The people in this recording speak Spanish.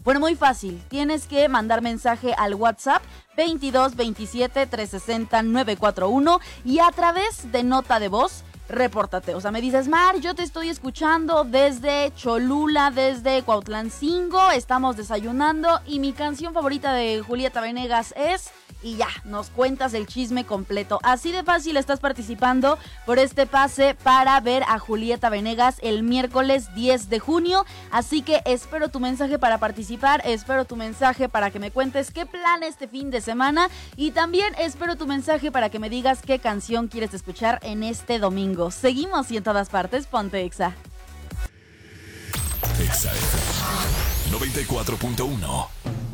Bueno, muy fácil. Tienes que mandar mensaje al WhatsApp 22 27 360 941 y a través de nota de voz, repórtate. O sea, me dices, Mar, yo te estoy escuchando desde Cholula, desde Cuautlancingo, estamos desayunando y mi canción favorita de Julieta Venegas es... Y ya, nos cuentas el chisme completo. Así de fácil estás participando por este pase para ver a Julieta Venegas el miércoles 10 de junio. Así que espero tu mensaje para participar, espero tu mensaje para que me cuentes qué plan este fin de semana. Y también espero tu mensaje para que me digas qué canción quieres escuchar en este domingo. Seguimos y en todas partes, ponte Exa. Exa FM 94.1.